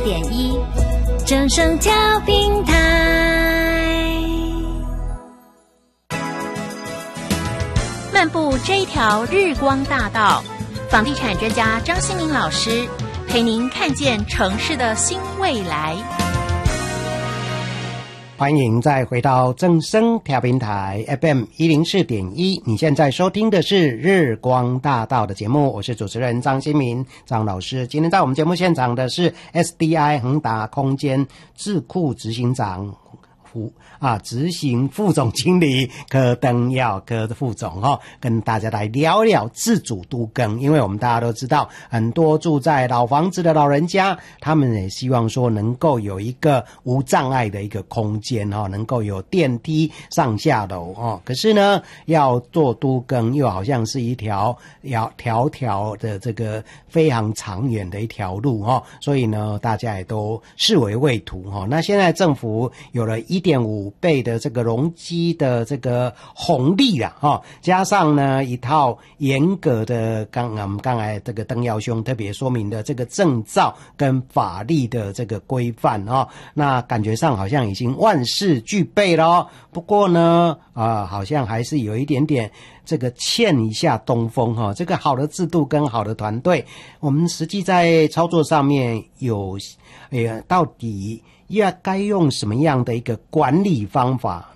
104.1正声调频台。漫步这一条日光大道，房地产专家张新民老师陪您看见城市的新未来。 欢迎再回到正声调频台 FM 104.1，你现在收听的是日光大道的节目，我是主持人张新民张老师。今天在我们节目现场的是 SDI 恒达空间智库执行长执行副总经理柯登耀柯的副总跟大家来聊聊自主都更。因为我们大家都知道，很多住在老房子的老人家，他们也希望说能够有一个无障碍的一个空间能够有电梯上下楼可是呢，要做都更又好像是一条的这个非常长远的一条路所以呢，大家也都视为畏途那现在政府有了1.5倍的这个容积的这个红利加上呢一套严格的我们刚才这个登耀兄特别说明的这个证照跟法律的这个规范那感觉上好像已经万事俱备了不过呢好像还是有一点点这个欠一下东风这个好的制度跟好的团队，我们实际在操作上面到底该用什么样的一个管理方法